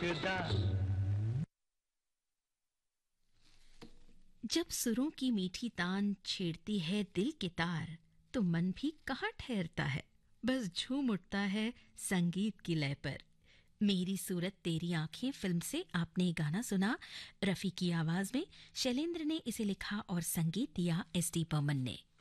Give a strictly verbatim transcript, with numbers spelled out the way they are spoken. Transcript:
जुदा। जब सुरों की मीठी तान छेड़ती है दिल के तार, तो मन भी कहाँ ठहरता है, बस झूम उठता है संगीत की लय पर। मेरी सूरत तेरी आंखें फिल्म से आपने गाना सुना। रफ़ी की आवाज में शैलेंद्र ने इसे लिखा और संगीत दिया एस डी बर्मन ने।